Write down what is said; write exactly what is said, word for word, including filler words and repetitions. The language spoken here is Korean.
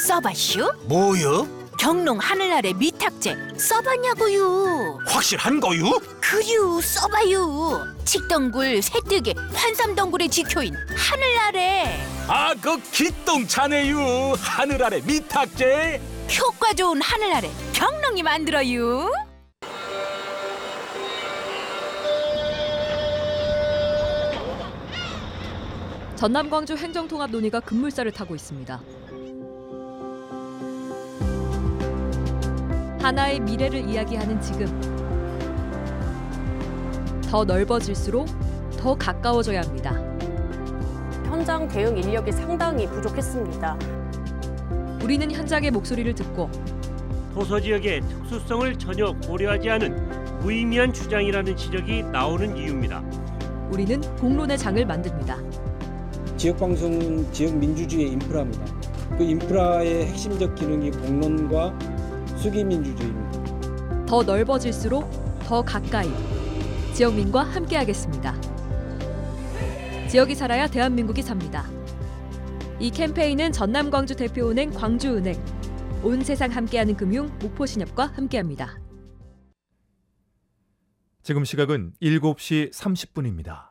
써봤슈? 뭐요? 경농 하늘 아래 미탁제 써봤냐고요? 확실한 거요? 그유 써봐요. 칡덩굴, 새뜨개, 환삼덩굴의 지표인 하늘 아래. 아, 그 기똥차네요. 하늘 아래 미탁제. 효과 좋은 하늘 아래 경농이 만들어요. 전남광주 행정통합 논의가 급물살을 타고 있습니다. 하나의 미래를 이야기하는 지금. 더 넓어질수록 더 가까워져야 합니다. 현장 대응 인력이 상당히 부족했습니다. 우리는 현장의 목소리를 듣고 도서 지역의 특수성을 전혀 고려하지 않은 무의미한 주장이라는 지적이 나오는 이유입니다. 우리는 공론의 장을 만듭니다. 지역방송은 지역 민주주의의 인프라입니다. 그 인프라의 핵심적 기능이 공론과 수기민주주의입니다. 더 넓어질수록 더 가까이 지역민과 함께하겠습니다. 지역이 살아야 대한민국이 삽니다. 이 캠페인은 전남광주 대표은행 광주은행, 온 세상 함께하는 금융 목포신협과 함께합니다. 지금 시각은 일곱 시 삼십 분입니다.